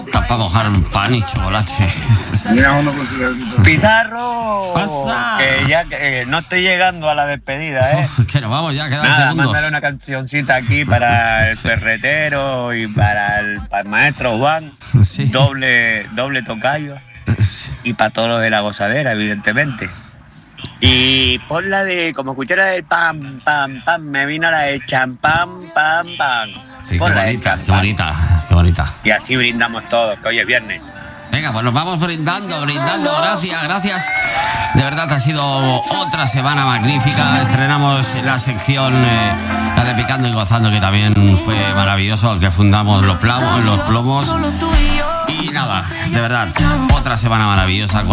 para mojar pan y chocolate. Pizarro, Pasa. que ya no estoy llegando a la despedida, Que nos vamos ya, quedan Nada, segundos. mándale una cancioncita aquí para el perretero y para el maestro Juan, Sí. doble tocayo, y para todos los de la gozadera, evidentemente. Y pon la de, como escuché la del pam, pam, pam, me vino la de champán, pam, pam. Sí, qué Pon la de bonita, qué champán. bonita, qué bonita. Y así brindamos todos, que hoy es viernes. Venga, pues nos vamos brindando, gracias. De verdad ha sido otra semana magnífica. Estrenamos la sección, la de Picando y Gozando, que también fue maravilloso, que fundamos los plomos. Y nada, de verdad, otra semana maravillosa.